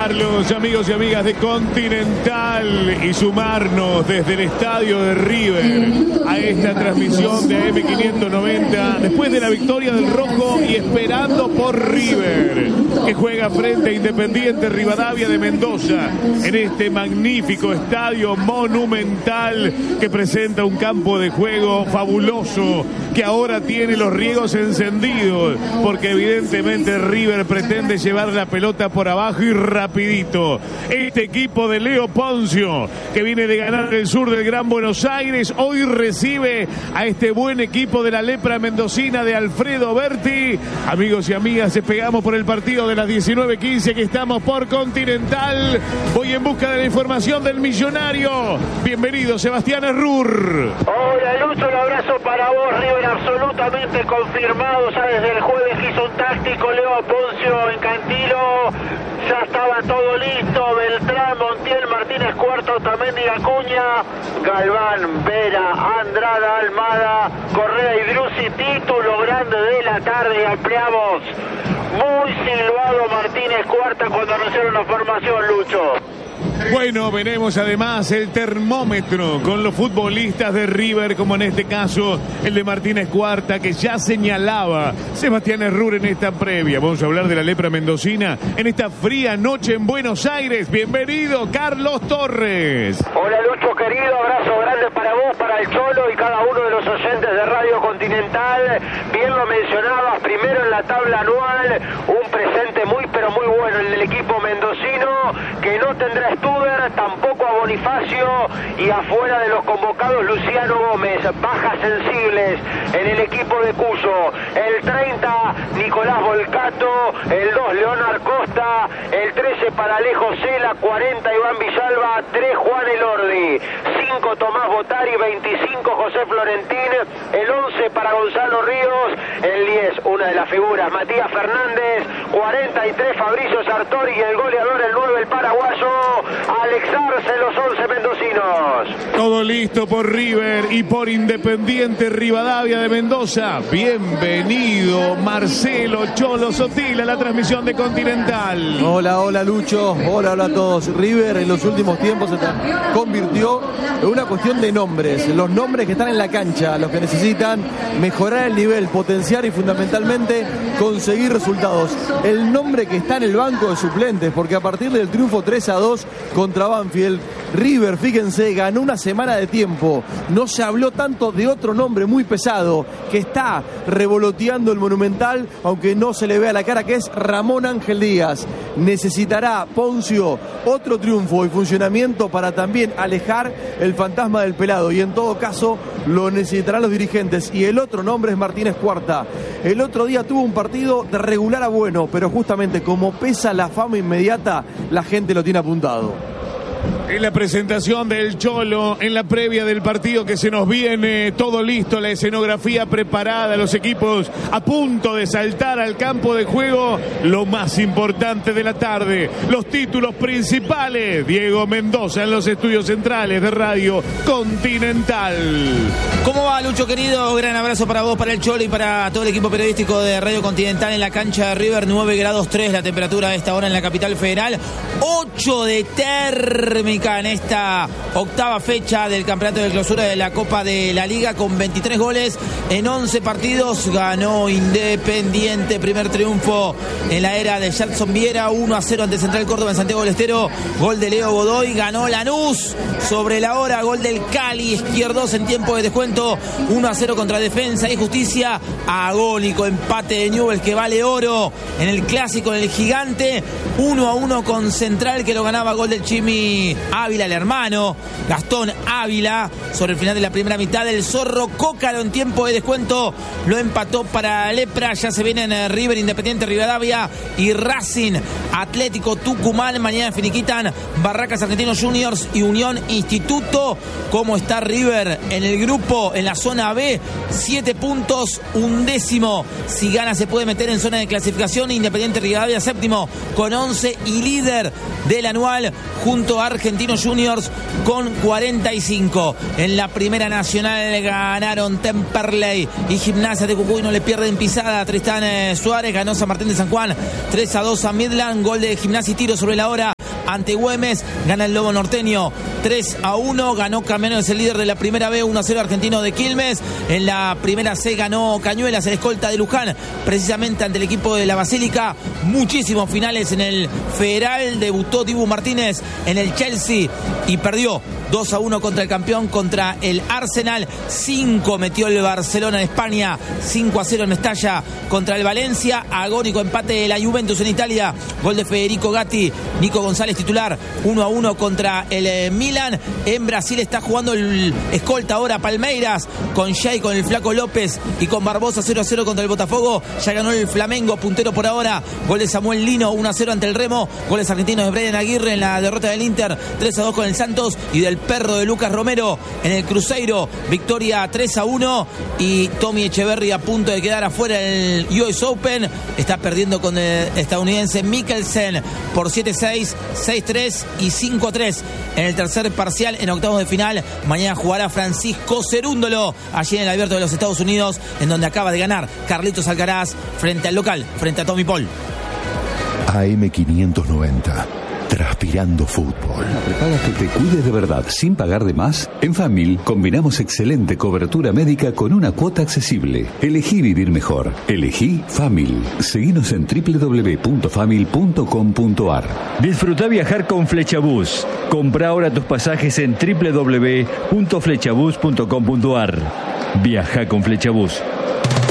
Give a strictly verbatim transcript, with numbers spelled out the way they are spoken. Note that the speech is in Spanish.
Los amigos y amigas de Continental y sumarnos desde el estadio de River a esta transmisión de A M quinientos noventa después de la victoria del Rojo y esperando por River, que juega frente a Independiente Rivadavia de Mendoza en este magnífico estadio monumental que presenta un campo de juego fabuloso, que ahora tiene los riegos encendidos porque evidentemente River pretende llevar la pelota por abajo y rapidito. Este equipo de Leo Poncio, que viene de ganar el sur del Gran Buenos Aires, hoy recibe a este buen equipo de la lepra mendocina de Alfredo Berti. Amigos y amigas, despegamos por el partido de las diecinueve quince, que estamos por Continental. Voy en busca de la información del millonario. Bienvenido, Sebastián Errur. Hola, Lucho, un abrazo para vos. River absolutamente confirmado ya desde el jueves que hizo un táctico Leo Poncio en Cantilo. Ya estaba todo listo. Beltrán, Montiel, Martínez Cuarto, Tamendi, Acuña, Galván, Vera, Andrada, Almada, Correa y Druzzi. Título grande de la tarde. Ampliamos. Muy silbado Martínez Cuarta cuando anunciaron la formación, Lucho. Bueno, veremos además el termómetro con los futbolistas de River, como en este caso el de Martínez Cuarta, que ya señalaba Sebastián Errur en esta previa. Vamos a hablar de la lepra mendocina en esta fría noche en Buenos Aires. Bienvenido, Carlos Torres. Hola, Lucho, querido, abrazo grande para vos, para el Cholo y cada uno de los oyentes de Radio Continental. Bien lo mencionabas, primero en la tabla anual, un presente muy pero muy bueno el del equipo mendocino, que no tendrá Stuber, tampoco a Bonifacio, y afuera de los convocados Luciano Gómez. Bajas sensibles en el equipo de Cuyo. El treinta, Nicolás Volcato. El dos, Leonard Costa. El trece para Alejo Cela. cuarenta, Iván Villalba. tres, Juan Elordi. cinco, Tomás Botari. veinticinco, José Florentín. El once para Gonzalo Ríos. El diez, una de las figuras, Matías Fernández. cuarenta y tres, Fabricio Sartori. Y el goleador, el nueve, el paraguayo Alex Arce, los once mendocinos. Todo listo por River y por Independiente Rivadavia de Mendoza. Bienvenido, Marcelo Cholo Sotila, a la transmisión de Continental. Hola, hola Lucho, hola, hola a todos. River en los últimos tiempos se convirtió en una cuestión de nombres. Los nombres que están en la cancha, los que necesitan mejorar el nivel, potenciar y fundamentalmente conseguir resultados. El nombre que está en el banco de suplentes, porque a partir del triunfo tres a dos contra Banfield, River, fíjense, ganó una semana de tiempo. No se habló tanto de otro nombre muy pesado que está revoloteando el Monumental, aunque no se le vea la cara, que es Ramón Ángel Díaz. Necesitará Poncio otro triunfo y funcionamiento para también alejar el fantasma del pelado, y en todo caso lo necesitarán los dirigentes. Y el otro nombre es Martínez Cuarta. El otro día tuvo un partido de regular a bueno, pero justamente como pesa la fama inmediata, la gente lo tiene apuntado. En la presentación del Cholo, en la previa del partido que se nos viene, todo listo, la escenografía preparada, los equipos a punto de saltar al campo de juego. Lo más importante de la tarde, los títulos principales. Diego Mendoza en los estudios centrales de Radio Continental. ¿Cómo va, Lucho, querido? Gran abrazo para vos, para el Cholo y para todo el equipo periodístico de Radio Continental en la cancha de River. nueve grados tres la temperatura a esta hora en la capital federal. ocho de térmica en esta octava fecha del campeonato de clausura de la Copa de la Liga, con veintitrés goles en once partidos. Ganó Independiente, primer triunfo en la era de Jackson Viera, uno a cero ante Central Córdoba en Santiago del Estero. Gol de Leo Godoy. Ganó Lanús sobre la hora, gol del Cali, Izquierdos en tiempo de descuento, uno a cero contra Defensa y Justicia. Agónico empate de Newell's, que vale oro en el clásico, en el Gigante, uno a uno con Central, que lo ganaba, gol del Chimi Ávila, el hermano Gastón Ávila, sobre el final de la primera mitad. El Zorro Cócaro en tiempo de descuento lo empató para Lepra. Ya se vienen River, Independiente Rivadavia y Racing Atlético Tucumán. Mañana finiquitan Barracas Argentinos Juniors y Unión Instituto. ¿Cómo está River en el grupo, en la zona B? Siete puntos, undécimo. Si gana se puede meter en zona de clasificación. Independiente Rivadavia séptimo con once y líder del anual junto a Argentino Argentinos Juniors con cuarenta y cinco. En la Primera Nacional ganaron Temperley y Gimnasia de Jujuy, no le pierden pisada. Tristán eh, Suárez ganó San Martín de San Juan tres a dos a Midland. Gol de Gimnasia y tiro sobre la hora ante Güemes. Gana el Lobo Norteño tres a uno. Ganó Camiones, el líder de la Primera B, uno a cero Argentino de Quilmes. En la Primera C ganó Cañuelas, el escolta de Luján, precisamente ante el equipo de la Basílica. Muchísimos finales en el Federal. Debutó Dibu Martínez en el Chelsea y perdió dos a uno contra el campeón, contra el Arsenal. cinco metió el Barcelona en España, cinco a cero en Mestalla contra el Valencia. Agónico empate de la Juventus en Italia. Gol de Federico Gatti. Nico González titular, uno a uno contra el eh, Milan. En Brasil está jugando el escolta ahora Palmeiras, con Jay, con el Flaco López y con Barbosa. Cero a cero contra el Botafogo. Ya ganó el Flamengo, puntero por ahora. Gol de Samuel Lino, uno a cero ante el Remo. Goles argentinos de Brian Aguirre en la derrota del Inter, tres a dos con el Santos, y del perro de Lucas Romero en el Cruzeiro, victoria tres a uno. Y Tommy Echeverry a punto de quedar afuera del U S Open, está perdiendo con el estadounidense Mikkelsen por siete a seis, seis a tres y cinco a tres en el tercer parcial. En octavos de final mañana jugará Francisco Cerúndolo allí en el Abierto de los Estados Unidos, en donde acaba de ganar Carlitos Alcaraz frente al local, frente a Tommy Paul. A M quinientos noventa. Transpirando fútbol. ¿Una prepaga que te cuide de verdad sin pagar de más? En Famil combinamos excelente cobertura médica con una cuota accesible. Elegí vivir mejor. Elegí Famil. Seguinos en doble u doble u doble u punto famil punto com punto a r. Disfruta viajar con Flechabús. Compra ahora tus pasajes en doble u doble u doble u punto flechabús punto com punto a r. Viaja con Flechabús.